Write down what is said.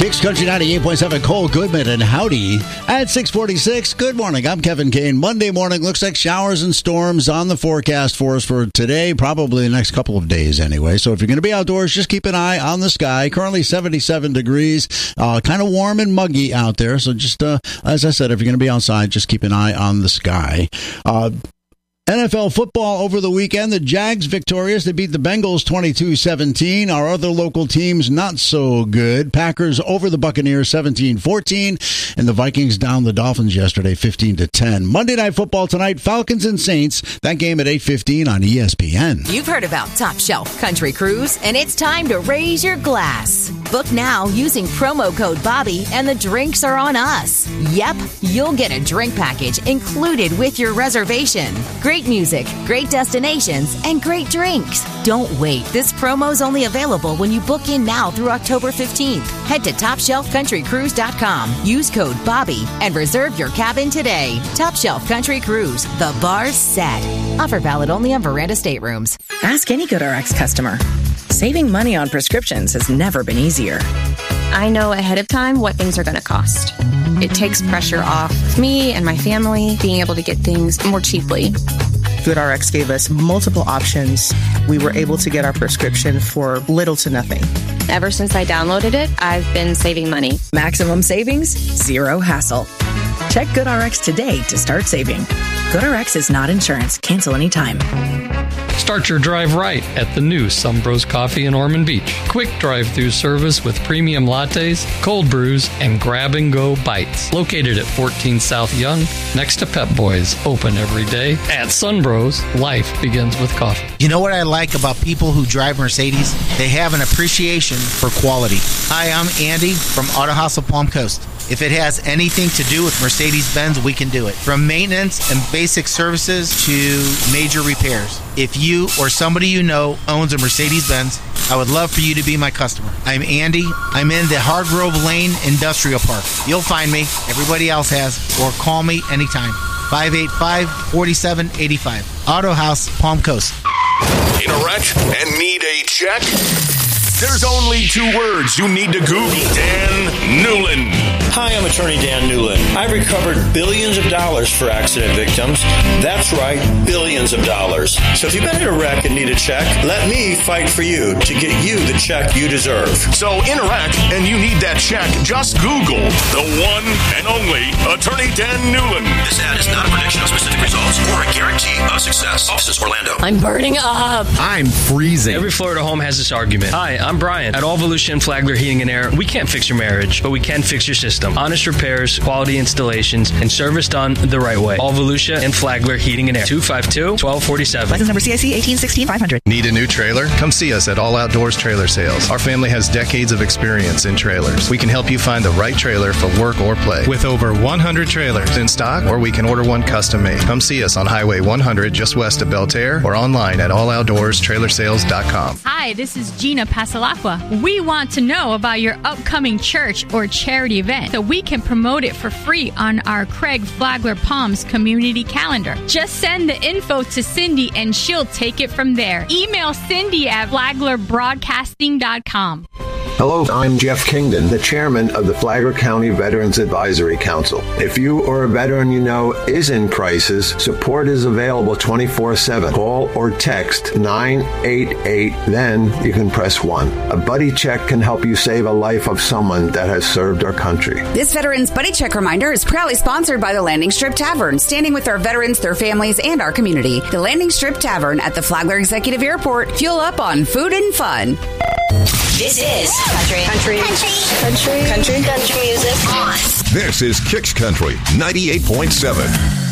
Kicks Country 98.7, Cole Goodman and Howdy at 6:46. Good morning. I'm Kevin Kane. Monday morning looks like showers and storms on the forecast for us for today, probably the next couple of days anyway. So if you're going to be outdoors, just keep an eye on the sky. Currently 77 degrees, kind of warm and muggy out there. So just, as I said, if you're going to be outside, just keep an eye on the sky. NFL football over the weekend. The Jags victorious. They beat the Bengals 22-17. Our other local teams not so good. Packers over the Buccaneers 17-14. And the Vikings down the Dolphins yesterday 15-10. Monday Night Football tonight. Falcons and Saints. That game at 8:15 on ESPN. You've heard about Top Shelf Country Cruise, and it's time to raise your glass. Book now using promo code Bobby, and the drinks are on us. Yep, you'll get a drink package included with your reservation. Great music, great destinations, and great drinks. Don't wait. This promo's only available when you book in now through October 15th. Head to TopShelfCountryCruise.com. Use code Bobby and reserve your cabin today. Top Shelf Country Cruise. The bar's set. Offer valid only on Veranda staterooms. Ask any GoodRx customer. Saving money on prescriptions has never been easier. I know ahead of time what things are going to cost. It takes pressure off me and my family being able to get things more cheaply. GoodRx gave us multiple options. We were able to get our prescription for little to nothing. Ever since I downloaded it, I've been saving money. Maximum savings, zero hassle. Check GoodRx today to start saving. GoodRx is not insurance. Cancel anytime. Start your drive right at the new Sunbros Coffee in Ormond Beach. Quick drive-through service with premium lattes, cold brews, and grab-and-go bites. Located at 14 South Young, next to Pep Boys. Open every day. At Sunbros, life begins with coffee. You know what I like about people who drive Mercedes? They have an appreciation for quality. Hi, I'm Andy from Auto House of Palm Coast. If it has anything to do with Mercedes-Benz, we can do it. From maintenance and basic services to major repairs. If you or somebody you know owns a Mercedes-Benz, I would love for you to be my customer. I'm Andy. I'm in the Hargrove Lane Industrial Park. You'll find me. Everybody else has. Or call me anytime. 585-4785. Auto House, Palm Coast. In a wreck and need a check? There's only two words you need to Google. Dan Newland. Hi, I'm attorney Dan Newland. I've recovered billions of dollars for accident victims. That's right, billions of dollars. So if you've been in a wreck and need a check, let me fight for you to get you the check you deserve. So in a wreck and you need that check, just Google the one and only attorney Dan Newland. This ad is not a prediction of specific results or a guarantee of success. Offices Orlando. I'm burning up. I'm freezing. Every Florida home has this argument. Hi, I'm Brian. At All Volusia and Flagler Heating and Air, we can't fix your marriage, but we can fix your system. Honest repairs, quality installations, and service done the right way. All Volusia and Flagler Heating and Air. 252-1247. License number CIC 1816-500. Need a new trailer? Come see us at All Outdoors Trailer Sales. Our family has decades of experience in trailers. We can help you find the right trailer for work or play. With over 100 trailers in stock, or we can order one custom made. Come see us on Highway 100 just west of Belterre or online at alloutdoorstrailersales.com. Hi, this is Gina Pasalacqua. We want to know about your upcoming church or charity event so we can promote it for free on our Craig Flagler Palms community calendar. Just send the info to Cindy and she'll take it from there. Email Cindy at flaglerbroadcasting.com. Hello, I'm Jeff Kingdon, the chairman of the Flagler County Veterans Advisory Council. If you or a veteran you know is in crisis, support is available 24/7. Call or text 988, then you can press 1. A buddy check can help you save a life of someone that has served our country. This Veterans Buddy Check reminder is proudly sponsored by the Landing Strip Tavern, standing with our veterans, their families, and our community. The Landing Strip Tavern at the Flagler Executive Airport. Fuel up on food and fun. This is Country music on. This is Kicks Country 98.7.